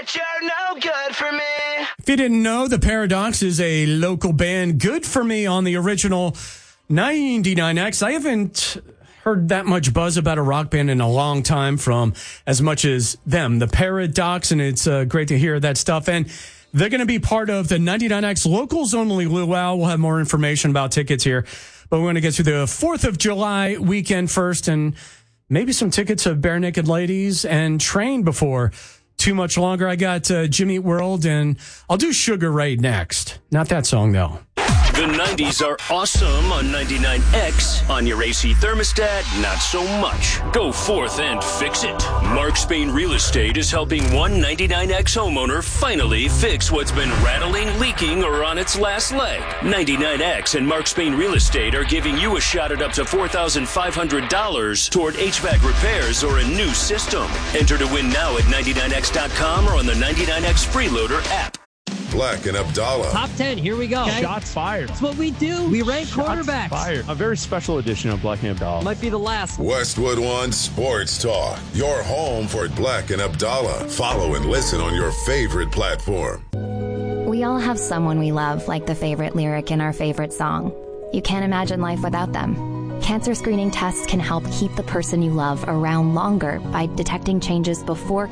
that you're no good for me. If you didn't know, The Paradox is a local band. Good for me on the original 99X. I haven't heard that much buzz about a rock band in a long time from as much as them, The Paradox, and it's great to hear that stuff. And they're going to be part of the 99X Locals Only Luau. We'll have more information about tickets here. But we're going to get to the 4th of July weekend first, and maybe some tickets of Bare Naked Ladies and Train before too much longer. I got Jimmy Eat World, and I'll do Sugar Ray next. Not that song, though. The 90s are awesome on 99X. On your AC thermostat, not so much. Go forth and fix it. Mark Spain Real Estate is helping one 99X homeowner finally fix what's been rattling, leaking, or on its last leg. 99X and Mark Spain Real Estate are giving you a shot at up to $4,500 toward HVAC repairs or a new system. Enter to win now at 99X.com or on the 99X Freeloader app. Black and Abdallah. Top 10, here we go. Okay. Shots fired. That's what we do. We rank quarterbacks. Fired. A very special edition of Black and Abdallah. Might be the last. Westwood One Sports Talk. Your home for Black and Abdallah. Follow and listen on your favorite platform. We all have someone we love, like the favorite lyric in our favorite song. You can't imagine life without them. Cancer screening tests can help keep the person you love around longer by detecting changes before